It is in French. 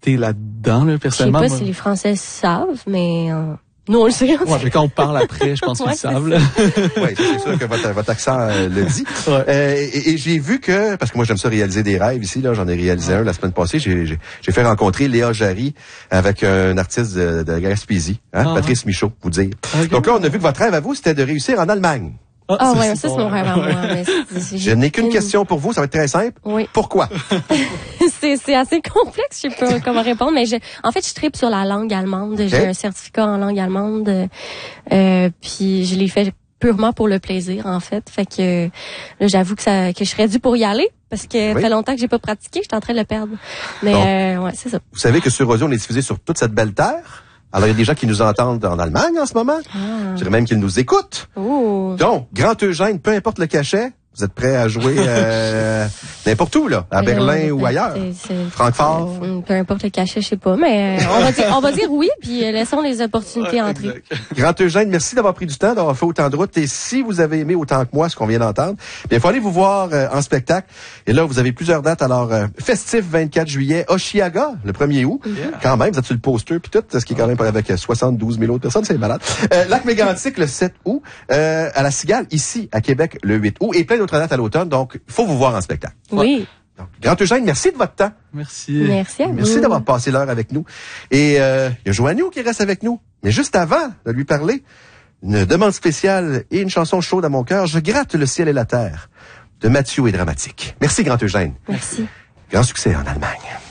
été là-dedans, là, Je sais personnellement. pas si les Français savent, mais nous, on le sait. Ouais, mais quand on parle après, je pense qu'ils savent, là. Oui, c'est sûr que votre accent le dit. Ouais. Et j'ai vu que, parce que moi j'aime ça réaliser des rêves ici, là, j'en ai réalisé un la semaine passée, j'ai fait rencontrer Léa Jarry avec un artiste de Gaspésie, Patrice Michaud, vous dire. Okay. Donc là, on a vu que votre rêve à vous, c'était de réussir en Allemagne. Ah ouais, ça c'est mon rêve à moi. Mais Je n'ai qu'une question pour vous, ça va être très simple. Oui. Pourquoi? c'est assez complexe, je sais pas comment répondre, mais en fait, je tripe sur la langue allemande. Okay. J'ai un certificat en langue allemande, puis je l'ai fait purement pour le plaisir, en fait. Fait que là, j'avoue que je serais due pour y aller, parce que ça fait longtemps que j'ai pas pratiqué, j'étais en train de le perdre. Mais ouais, c'est ça. Vous savez que sur Rodio, on est diffusé sur toute cette belle terre. Alors, il y a des gens qui nous entendent en Allemagne en ce moment. Je dirais même qu'ils nous écoutent. Oh. Donc, Grand Eugène, peu importe le cachet, vous êtes prêts à jouer n'importe où, là, à Berlin ou ailleurs? Francfort? Peu importe le cachet, je sais pas, mais on va dire oui, puis laissons les opportunités entrer. Grand Eugène, merci d'avoir pris du temps, d'avoir fait autant de route. Et si vous avez aimé autant que moi ce qu'on vient d'entendre, bien, il faut aller vous voir en spectacle. Et là, vous avez plusieurs dates. Alors, festif 24 juillet, Oshiaga, le 1er août. Quand même, vous êtes sur le poster, puis tout, ce qui est quand même avec 72 000 autres personnes, c'est malade. Lac Mégantic, le 7 août. À la Cigale, ici, à Québec, le 8 août. Et plein d'autres dates à l'automne. Donc, il faut vous voir en spectacle. Oui. Donc, Grand Eugène, merci de votre temps. Merci. Merci à vous. Merci d'avoir passé l'heure avec nous. Et il y a Joannou qui reste avec nous. Mais juste avant de lui parler, une demande spéciale et une chanson chaude à mon cœur, Je gratte le ciel et la terre, de Mathieu et Dramatique. Merci, Grand Eugène. Merci. Grand succès en Allemagne.